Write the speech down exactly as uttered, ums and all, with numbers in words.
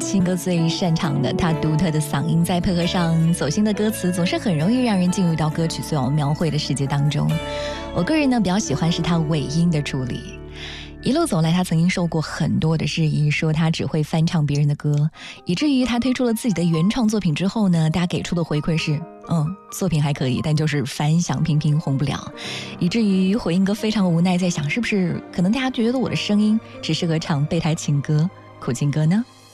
情歌最擅长的，他独特的嗓音再配合上走心的歌词，总是很容易让人进入到歌曲所要描绘的世界当中。我个人呢比较喜欢是他尾音的处理。一路走来，他曾经受过很多的质疑，说他只会翻唱别人的歌，以至于他推出了自己的原创作品之后呢，大家给出的回馈是嗯，作品还可以，但就是反响平平，红不了，以至于回音哥非常无奈，在想是不是可能大家觉得我的声音只适合唱备胎情歌苦情歌呢？